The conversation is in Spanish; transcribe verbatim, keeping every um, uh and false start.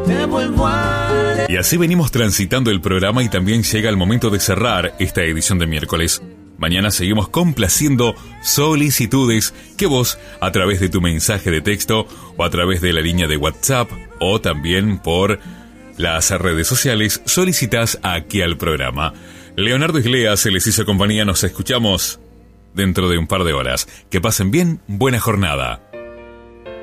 te vuelvo a leer. Y así venimos transitando el programa y también llega el momento de cerrar esta edición de miércoles. Mañana seguimos complaciendo solicitudes que vos, a través de tu mensaje de texto o a través de la línea de WhatsApp o también por las redes sociales, solicitas aquí al programa. Leonardo Iglea se les hizo compañía, nos escuchamos dentro de un par de horas. Que pasen bien, buena jornada.